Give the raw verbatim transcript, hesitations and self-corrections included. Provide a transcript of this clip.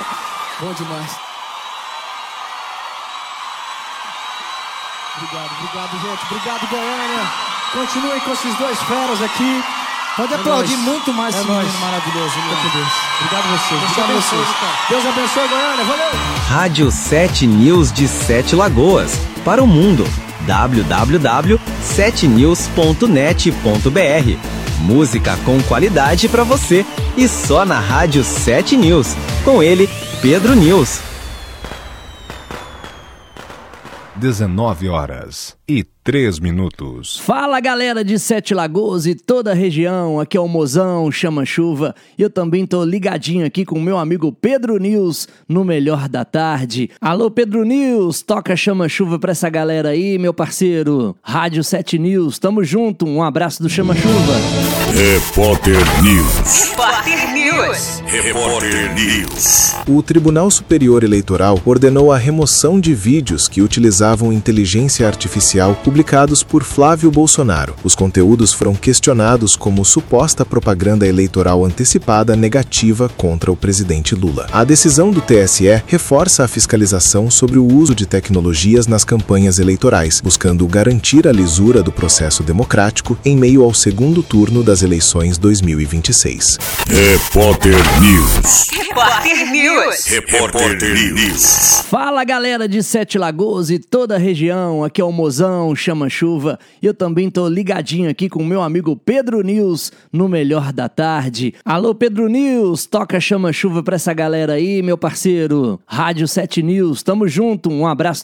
Bom demais. Obrigado, obrigado, gente. Obrigado, Goiânia. Continuem com esses dois feras aqui. Pode é aplaudir nóis. Muito mais esse menino maravilhoso. Deus. Obrigado a vocês. Deus obrigado abençoe, vocês. Deus abençoe, Goiânia. Valeu. Rádio sete News de Sete Lagoas. Para o mundo. w w w ponto sete news ponto net ponto b r. Música com qualidade para você e só na Rádio sete News. Com ele, Pedro News. dezenove horas e três minutos. Fala, galera de Sete Lagoas e toda a região, aqui é o Mozão, Chama Chuva, e eu também tô ligadinho aqui com o meu amigo Pedro News no Melhor da Tarde. Alô, Pedro News, toca Chama Chuva pra essa galera aí, meu parceiro. Rádio sete News, tamo junto, um abraço do Chama Chuva. Repórter News. Repórter News. Repórter News. O Tribunal Superior Eleitoral ordenou a remoção de vídeos que utilizavam inteligência artificial publicados por Flávio Bolsonaro. Os conteúdos foram questionados como suposta propaganda eleitoral antecipada negativa contra o presidente Lula. A decisão do T S E reforça a fiscalização sobre o uso de tecnologias nas campanhas eleitorais, buscando garantir a lisura do processo democrático em meio ao segundo turno das eleições dois mil e vinte e seis. Repórter News. Repórter News. Repórter News. Fala, galera de Sete Lagoas e toda a região, aqui é o Mozão, Chama Chuva, e eu também tô ligadinho aqui com o meu amigo Pedro News no Melhor da Tarde. Alô, Pedro News, toca Chama Chuva pra essa galera aí, meu parceiro. Rádio sete News, tamo junto, um abraço.